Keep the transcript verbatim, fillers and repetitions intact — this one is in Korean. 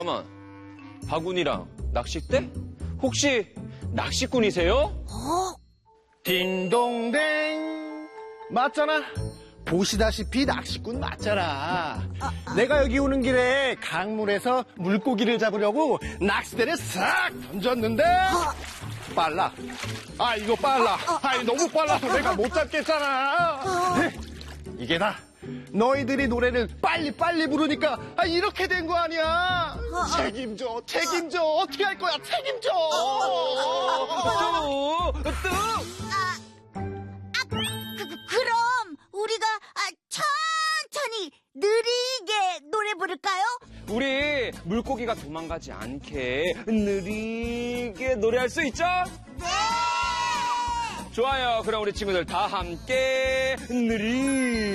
잠깐만, 바구니랑 낚싯대? 혹시 낚시꾼이세요? 어? 딩동댕 맞잖아. 보시다시피 낚시꾼 맞잖아. 내가 여기 오는 길에 강물에서 물고기를 잡으려고 낚싯대를 싹 던졌는데 빨라. 아 이거 빨라. 아이 너무 빨라서 내가 못 잡겠잖아. 이게 다 너희들이 노래를 빨리빨리 부르니까 아, 이렇게 된 거 아니야. 책임져 책임져. 어떻게 할 거야. 책임져. 또, 또. 그, 그럼 우리가 아, 천천히 느리게 노래 부를까요? 우리 물고기가 도망가지 않게 느리게 노래할 수 있죠? 네! 좋아요. 그럼 우리 친구들 다 함께 느리